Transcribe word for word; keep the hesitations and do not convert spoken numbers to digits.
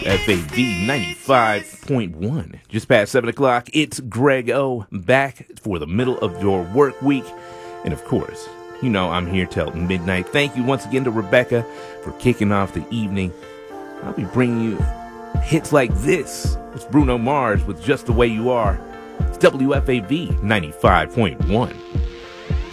F A V ninety-five point one. Just past seven o'clock, it's Greg O back for the middle of your work week. And of course, you know I'm here till midnight. Thank you once again to Rebecca for kicking off the evening. I'll be bringing you hits like this. It's Bruno Mars with Just the Way You Are. It's W F A V ninety-five point one.